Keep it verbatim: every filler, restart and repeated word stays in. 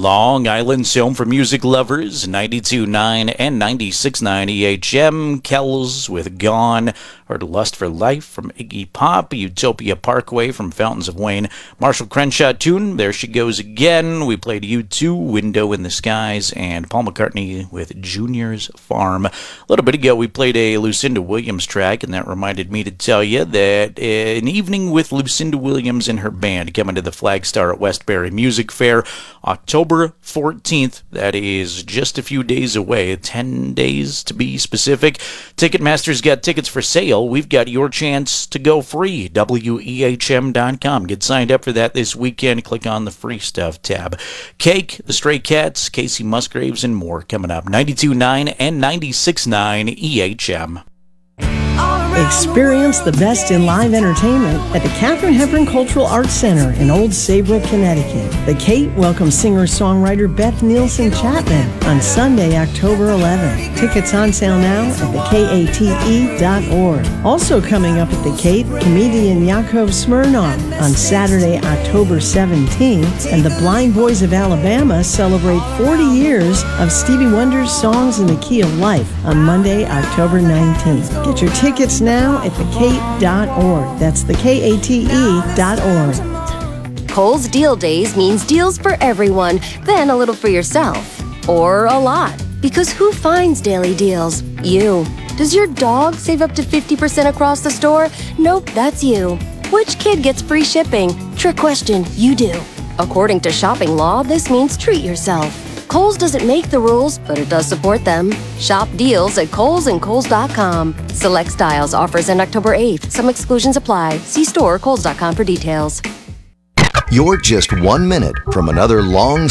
Long Island's home for music lovers, ninety-two point nine and ninety-six point nine E H M. Kells with Gone. Heard Lust for Life from Iggy Pop. Utopia Parkway from Fountains of Wayne. Marshall Crenshaw tune, There She Goes Again. We played U two, Window in the Skies, and Paul McCartney with Junior's Farm. A little bit ago, we played a Lucinda Williams track, and that reminded me to tell you that an evening with Lucinda Williams and her band coming to the Flagstar at Westbury Music Fair, October fourteenth. That is just a few days away, ten days to be specific. Ticketmaster's got tickets for sale. We've got your chance to go free. W E H M dot com. Get signed up for that this weekend. Click on the free stuff tab. Cake, the Stray Cats, Casey Musgraves, and more coming up. ninety-two point nine and ninety-six point nine E H M. Experience the best in live entertainment at the Katharine Hepburn Cultural Arts Center in Old Saybrook, Connecticut. The Kate welcomes singer-songwriter Beth Nielsen Chapman on Sunday, October eleventh. Tickets on sale now at the K A T E dot org. Also coming up at the Kate, comedian Yakov Smirnoff on Saturday, October seventeenth. And the Blind Boys of Alabama celebrate forty years of Stevie Wonder's Songs in the Key of Life on Monday, October nineteenth. Get your tickets now at the kate dot org. That's the K A T E dot org. Kohl's Deal Days means deals for everyone, then a little for yourself. Or a lot. Because who finds daily deals? You. Does your dog save up to fifty percent across the store? Nope, that's you. Which kid gets free shipping? Trick question, you do. According to shopping law, this means treat yourself. Kohl's doesn't make the rules, but it does support them. Shop deals at Kohl's and Kohl's dot com. Select styles offers end October eighth. Some exclusions apply. See store or Kohl's dot com for details. You're just one minute from another long